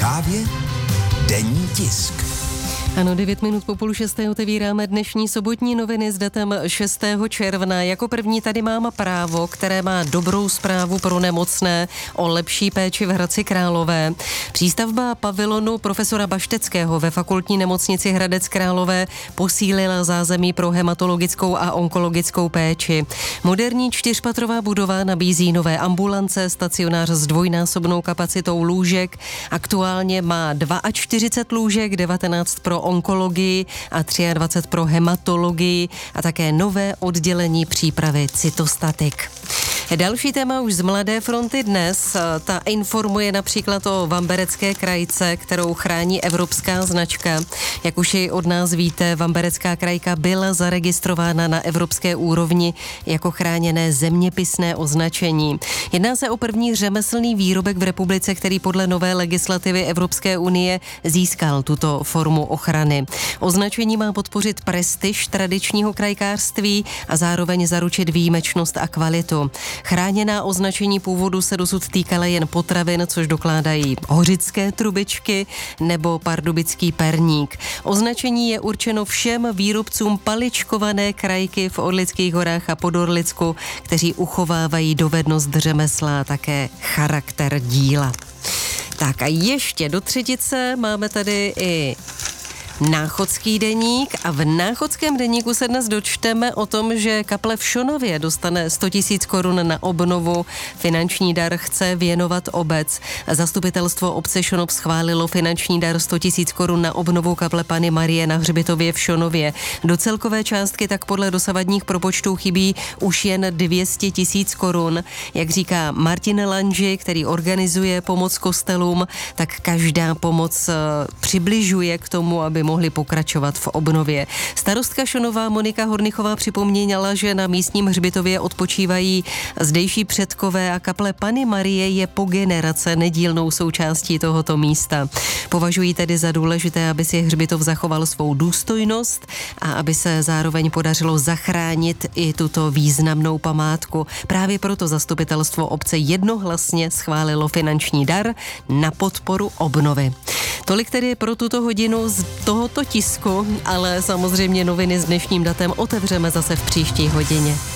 kávě denní tisk. Ano, 9 minut po 5:30 otevíráme dnešní sobotní noviny s datem 6. června. Jako první tady mám Právo, které má dobrou zprávu pro nemocné o lepší péči v Hradci Králové. Přístavba pavilonu profesora Bašteckého ve fakultní nemocnici Hradec Králové posílila zázemí pro hematologickou a onkologickou péči. Moderní 4patrová budova nabízí nové ambulance, stacionář s dvojnásobnou kapacitou lůžek. Aktuálně má 42 lůžek, 19 pro onkologii a 23 pro hematologii a také nové oddělení přípravy cytostatik. Další téma už z Mladé fronty dnes. Ta informuje například o vamberecké krajce, kterou chrání evropská značka. Jak už ji od nás víte, vamberecká krajka byla zaregistrována na evropské úrovni jako chráněné zeměpisné označení. Jedná se o první řemeslný výrobek v republice, který podle nové legislativy Evropské unie získal tuto formu ochrany. Označení má podpořit prestiž tradičního krajkářství a zároveň zaručit výjimečnost a kvalitu. Chráněná označení původu se dosud týkala jen potravin, což dokládají hořické trubičky nebo pardubický perník. Označení je určeno všem výrobcům paličkované krajky v Orlických horách a Podorlicku, kteří uchovávají dovednost řemesla a také charakter díla. Tak a ještě do třetice máme tady i Náchodský deník a v Náchodském deníku se dnes dočteme o tom, že kaple v Šonově dostane 100 000 korun na obnovu. Finanční dar chce věnovat obec. Zastupitelstvo obce Šonov schválilo finanční dar 100 000 korun na obnovu kaple Panny Marie na hřbitově v Šonově. Do celkové částky tak podle dosavadních propočtů chybí už jen 200 000 korun. Jak říká Martin Lanži, který organizuje pomoc kostelům, tak každá pomoc přibližuje k tomu, aby mohli pokračovat v obnově. Starostka Šonova Monika Hornichová připomněla, že na místním hřbitově odpočívají zdejší předkové a kaple Panny Marie je po generace nedílnou součástí tohoto místa. Považují tedy za důležité, aby si hřbitov zachoval svou důstojnost a aby se zároveň podařilo zachránit i tuto významnou památku. Právě proto zastupitelstvo obce jednohlasně schválilo finanční dar na podporu obnovy. Tolik tedy pro tuto hodinu z tohoto tisku, ale samozřejmě noviny s dnešním datem otevřeme zase v příští hodině.